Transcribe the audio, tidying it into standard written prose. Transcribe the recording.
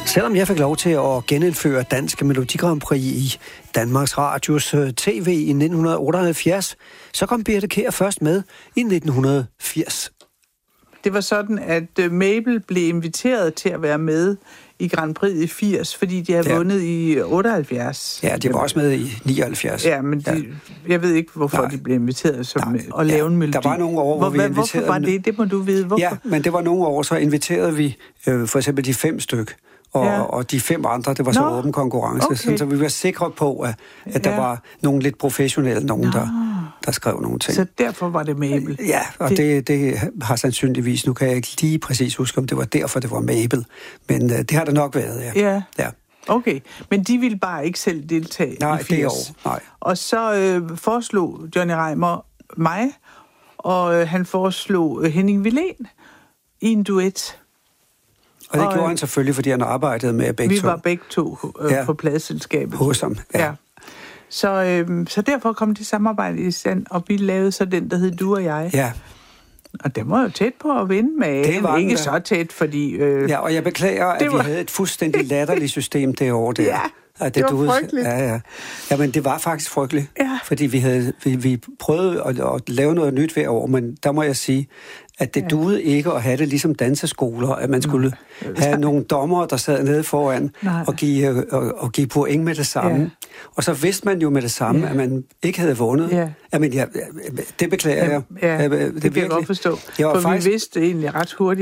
Selvom jeg fik lov til at genindføre Dansk Melodi Grand Prix i Danmarks Radios TV i 1978, så kom Birthe Kjær først med i 1980. Det var sådan, at Mabel blev inviteret til at være med i Grand Prix i 80, fordi de havde vundet i 78. Ja, de var også med i 79. Ja, men jeg ved ikke, hvorfor de blev inviteret at lave en melodi. Der var nogle år, hvor vi inviterede... Hvorfor var det? Det må du vide. Hvorfor? Ja, men det var nogle år, så inviterede vi for eksempel de 5 styk. Og de 5 andre, det var så åben konkurrence. Okay. Så vi var sikre på, at der var nogle lidt professionelle, der skrev nogle ting. Så derfor var det Mabel? Ja, og det har sandsynligvis, nu kan jeg ikke lige præcis huske, om det var derfor, det var Mabel. Men det har det nok været, ja. Okay, men de ville bare ikke selv deltage i 80. Det år, nej. Og så foreslog Johnny Reimer mig, og han foreslog Henning Willén i en duet. Og det gjorde han selvfølgelig, fordi han arbejdede med begge to. Vi var begge to på pladeselskabet. Hos ham, ja. Så derfor kom det samarbejde i stand, og vi lavede så den, der hed Du og jeg. Ja. Og den var jo tæt på at vinde med. Det var ikke så tæt, fordi... Ja, og jeg beklager, at vi havde et fuldstændig latterligt system det år der. Ja, det var frygteligt. Ja, men det var faktisk frygteligt. Ja. Fordi vi prøvede at lave noget nyt hver år, men der må jeg sige, at det duede ikke at have det ligesom danseskoler, at man skulle have nogle dommere, der sad nede foran og give point med det samme. Ja. Og så vidste man jo med det samme, at man ikke havde vundet. Ja. Jamen, det beklager jeg. Ja, det kan jeg godt forstå. For vi vidste egentlig ret hurtigt,